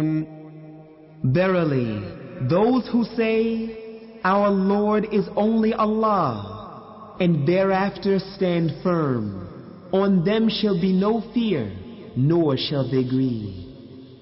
Verily, those who say, Our Lord is only Allah, and thereafter stand firm, on them shall be no fear, nor shall they grieve.